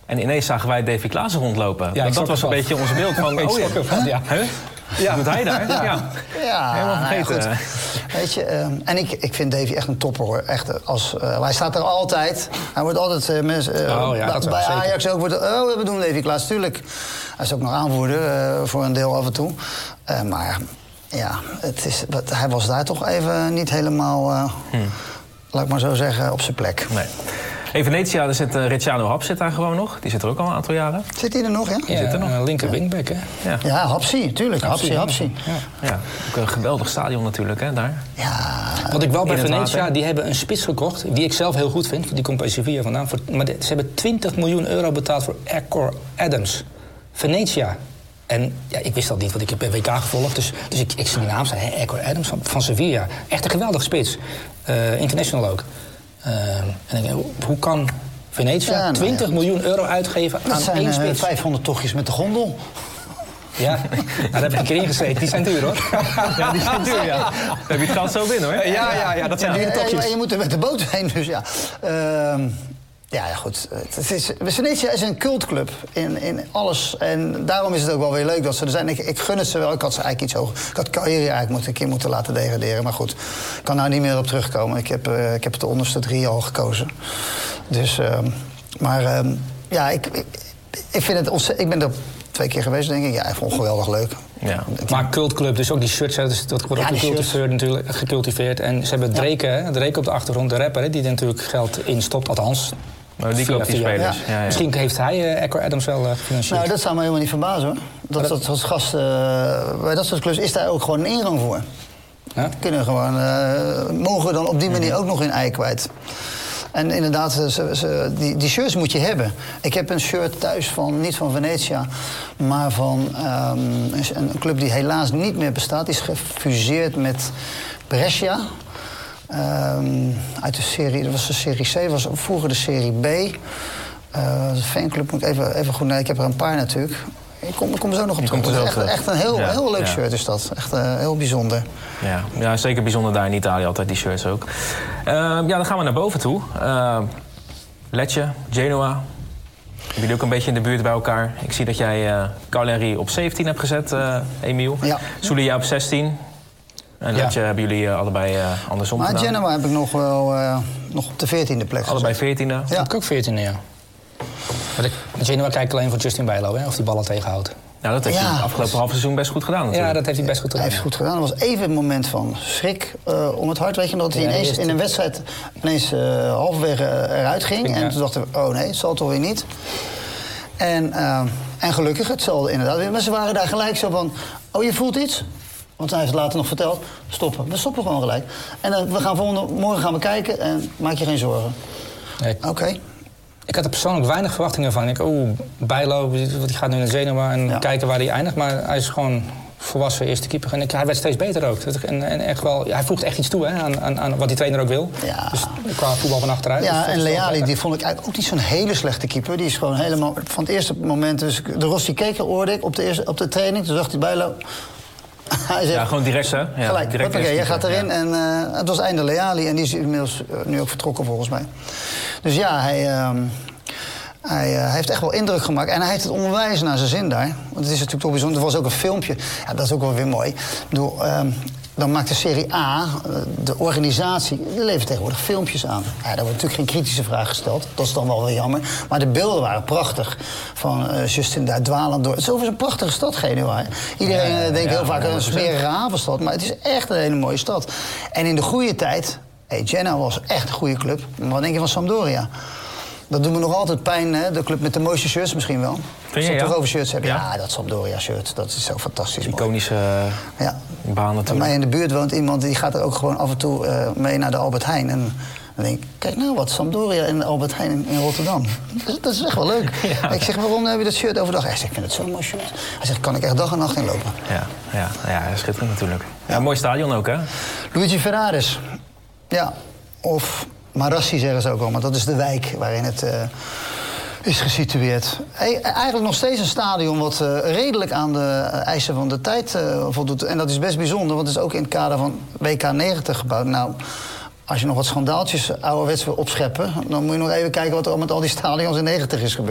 En ineens zagen wij Davy Klaassen rondlopen. Ja, dat was een beetje ons beeld van... Wat doet hij daar? Ja, helemaal vergeten. Nou ja, goed. Weet je, en ik vind Davy echt een topper, hoor. Echt, hij staat er altijd. Hij wordt altijd... bij Ajax ook wordt... we doen Davy Klaassen, tuurlijk. Hij is ook nog aanvoerder voor een deel af en toe. Maar ja, hij was daar toch even niet helemaal... laat ik maar zo zeggen, op zijn plek. Nee. In Venetia, daar zit Ricciano Haps zit daar gewoon nog. Die zit er ook al een aantal jaren. Zit hij er nog, ja? Die zit er nog. Linker wingback, hè? Ja, Hapsie, tuurlijk. Hapsie. Ja, ook een geweldig stadion natuurlijk, hè, daar. Ja. Wat ik wel bij Venetia, water. die hebben een spits gekocht... die ik zelf heel goed vind, die komt bij Sevilla vandaan. Maar ze hebben 20 miljoen euro betaald voor Ercor Adams. Venetia. En ja, ik wist dat niet, want ik heb WK gevolgd. Dus ik zie die naam, zei Ercor Adams van Sevilla. Echt een geweldige spits. International ook. En ik denk, hoe kan Venetia 20 miljoen euro uitgeven aan één spits? Dat zijn 500 tochtjes met de gondel. Ja, daar heb ik een keer in gezeten. Die zijn duur, hoor. Ja, die zijn duur, ja. Dan heb je het geld zo binnen, hoor. Ja, dat zijn dure tochtjes. En je moet er met de boot heen, dus ja. Ja, goed. Venetia is een cultclub in alles. En daarom is het ook wel weer leuk dat ze er zijn. Ik gun het ze wel. Ik had ze eigenlijk iets hoger. Ik had Cagliari eigenlijk een keer moeten laten degraderen. Maar goed, ik kan nou niet meer op terugkomen. Ik heb de onderste 3 al gekozen. Dus, ja, ik vind het ontzettend... Ik ben er 2 keer geweest, denk ik. Ja, ik vond het geweldig leuk. Ja. Maar cultclub, dus ook die shirts, dus dat wordt ook gecultiveerd. En ze hebben Drake, hè, Drake op de achtergrond, de rapper, hè, die er natuurlijk geld in stopt, althans. Maar die koopt die spelers. Ja. Ja. Misschien heeft hij Ercor Adams wel gefinancierd. Nou, dat zou me helemaal niet verbazen, hoor. Dat soort gasten, bij dat soort clubs is daar ook gewoon een ingang voor. Ja? Kunnen gewoon, mogen dan op die manier ook nog hun ei kwijt. En inderdaad, die shirts moet je hebben. Ik heb een shirt thuis van, niet van Venetia, maar van een club die helaas niet meer bestaat. Die is gefuseerd met Brescia. Uit de serie, dat was de serie C, was vroeger de serie B. De fanclub moet ik even goed... Nee, ik heb er een paar natuurlijk. Ik kom er zo nog op terug. Echt een heel leuk shirt is dat. Echt heel bijzonder. Ja, zeker bijzonder daar in Italië, altijd die shirts ook. Dan gaan we naar boven toe. Lecce, Genoa. Hebben jullie ook een beetje in de buurt bij elkaar? Ik zie dat jij Cagliari op 17 hebt gezet, Emiel. Ja. Zulia op 16. En dat hebben jullie allebei andersom gedaan. Maar Genoa heb ik nog wel nog op de 14e plek allebei gezet. 14e? Ja, ik ook 14e, ja. Maar Genoa kijkt alleen voor Justin Bijlo, hè, of die ballen tegenhoudt. Nou, dat heeft hij het afgelopen half seizoen best goed gedaan natuurlijk. Ja, dat heeft hij best goed gedaan. Hij heeft goed gedaan. Er was even een moment van schrik om het hart. Weet je, dat hij ineens in een wedstrijd halverwege eruit ging. En toen dachten we, oh nee, het zal toch weer niet. En gelukkig, hetzelfde inderdaad. Maar ze waren daar gelijk zo van, oh, je voelt iets? Want hij heeft het later nog verteld, stoppen. We stoppen gewoon gelijk. En morgen gaan we kijken en maak je geen zorgen. Nee. Oké. Ik had er persoonlijk weinig verwachtingen van. Ik Bijlo, die gaat nu naar Genoa en kijken waar hij eindigt. Maar hij is gewoon volwassen eerste keeper. En hij werd steeds beter ook. En echt wel, hij voegt echt iets toe, hè, aan wat die trainer ook wil. Ja. Dus qua voetbal van achteruit. Ja, en Leali, die vond ik eigenlijk ook niet zo'n hele slechte keeper. Die is gewoon helemaal, van het eerste moment... Dus de Rossi Keker hoorde ik op de training. Toen dacht hij Bijlo... Hij zegt, gewoon direct, hè? Ja, gelijk, direct jij gaat erin. Ja. En het was einde Leali en die is inmiddels nu ook vertrokken volgens mij. Dus ja, hij heeft echt wel indruk gemaakt. En hij heeft het onwijs naar zijn zin daar. Want het is natuurlijk toch bijzonder. Er was ook een filmpje. Ja, dat is ook wel weer mooi. Ik bedoel, dan maakt de Serie A, de organisatie, die levert tegenwoordig filmpjes aan. Ja, daar wordt natuurlijk geen kritische vraag gesteld. Dat is dan wel weer jammer. Maar de beelden waren prachtig. Van Justin daar dwalend door. Het is overigens een prachtige stad, Genua. Iedereen denkt heel vaak aan een smerige havenstad. Maar het is echt een hele mooie stad. En in de goede tijd, Genoa was echt een goede club. Maar wat denk je van Sampdoria? Dat doet me nog altijd pijn, hè? De club met de mooiste shirts misschien wel. Als we het toch over shirts hebben. Ja, dat Sampdoria-shirt, dat is zo fantastisch mooi. Iconische baan natuurlijk. Bij mij in de buurt woont iemand, die gaat er ook gewoon af en toe mee naar de Albert Heijn. En dan denk ik, kijk nou wat, Sampdoria en de Albert Heijn in Rotterdam. Dat is echt wel leuk. Ja. Ik zeg, waarom heb je dat shirt overdag? Hij zegt, ik vind het zo'n mooi shirt. Hij zegt, kan ik echt dag en nacht in lopen. Ja, schitterend natuurlijk. Ja, mooi stadion ook, hè? Luigi Ferraris. Ja, of... Marassi zeggen ze ook al, maar dat is de wijk waarin het is gesitueerd. Eigenlijk nog steeds een stadion wat redelijk aan de eisen van de tijd voldoet. En dat is best bijzonder, want het is ook in het kader van WK 90 gebouwd. Nou, als je nog wat schandaaltjes ouderwets wil opscheppen, dan moet je nog even kijken wat er met al die stadions in 90 is gebeurd.